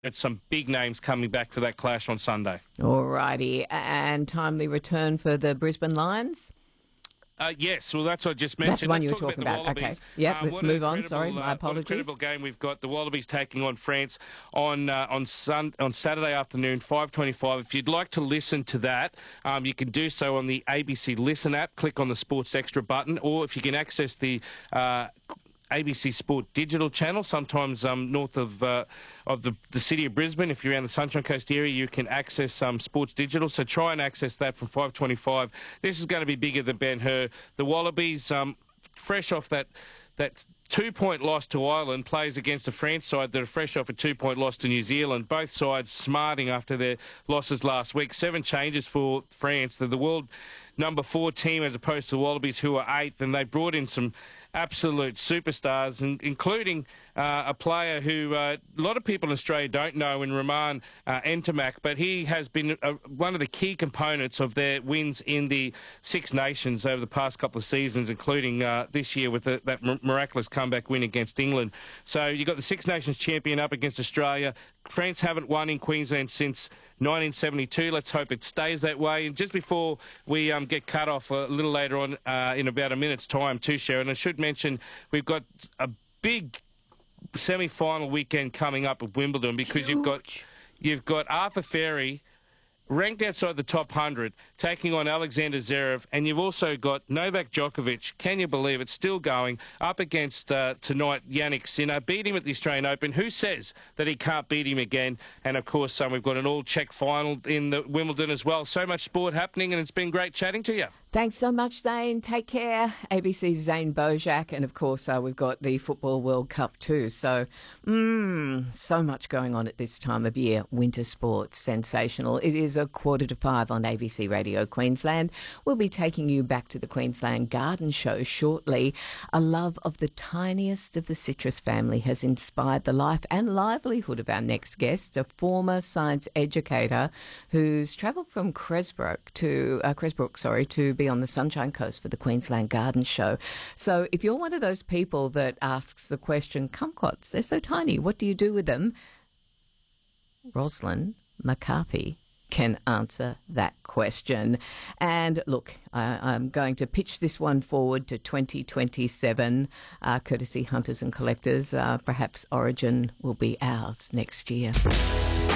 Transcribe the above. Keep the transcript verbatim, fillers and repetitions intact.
it's some big names coming back for that clash on Sunday. All righty. And timely return for the Brisbane Lions? Uh, yes, well, that's what I just mentioned. That's the one you were Let's talk talking about. Okay. Yep, Um, let's what an move on. incredible, Sorry, my uh, apologies. What an incredible game we've got. The Wallabies taking on France on uh, on sun, on Saturday afternoon, five twenty-five. If you'd like to listen to that, um, you can do so on the A B C Listen app. Click on the Sports Extra button, or if you can access the Uh, A B C Sport digital channel, sometimes um, north of uh, of the, the city of Brisbane. If you're around the Sunshine Coast area, you can access um, Sports Digital. So try and access that from five twenty-five. This is going to be bigger than Ben-Hur. The Wallabies, um, fresh off that that two-point loss to Ireland, plays against the France side that are fresh off a two-point loss to New Zealand. Both sides smarting after their losses last week. Seven changes for France. They're the world number four team as opposed to the Wallabies, who are eighth, and they brought in some absolute superstars, and including uh, a player who uh, a lot of people in Australia don't know, in Roman uh, Ntamack, but he has been uh, one of the key components of their wins in the Six Nations over the past couple of seasons, including uh, this year with the, that miraculous comeback win against England. So you've got the Six Nations champion up against Australia. France haven't won in Queensland since nineteen seventy-two. Let's hope it stays that way. And just before we um, get cut off a little later on uh, in about a minute's time too, Sharon, I should mention we've got a big semi-final weekend coming up at Wimbledon, because Huge. you've got you've got Arthur Ferry, ranked outside the top one hundred, taking on Alexander Zverev, and you've also got Novak Djokovic, can you believe it, still going, up against, uh, tonight, Yannick Sinner, beat him at the Australian Open. Who says that he can't beat him again? And, of course, um, we've got an all-Czech final in the Wimbledon as well. So much sport happening, and it's been great chatting to you. Thanks so much, Zane. Take care. A B C's Zane Bojak. And, of course, uh, we've got the Football World Cup too. So, mm, so much going on at this time of year. Winter sports, sensational. It is a quarter to five on A B C Radio Queensland. We'll be taking you back to the Queensland Garden Show shortly. A love of the tiniest of the citrus family has inspired the life and livelihood of our next guest, a former science educator who's travelled from Cresbrook to, uh, Cresbrook, sorry, to be on the Sunshine Coast for the Queensland Garden Show. So if you're one of those people that asks the question, kumquats, they're so tiny, what do you do with them? Rosalind McCarthy can answer that question. And look, I, I'm going to pitch this one forward to twenty twenty-seven, uh, courtesy Hunters and Collectors. Uh, perhaps Origin will be ours next year.